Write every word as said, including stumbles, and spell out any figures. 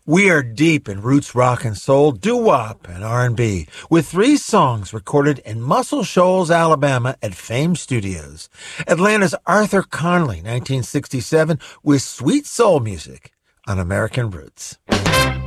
We are deep in roots rock and soul, doo-wop and R and B, with three songs recorded in Muscle Shoals, Alabama at Fame Studios. Atlanta's Arthur Conley, nineteen sixty-seven, with sweet soul music on American Roots.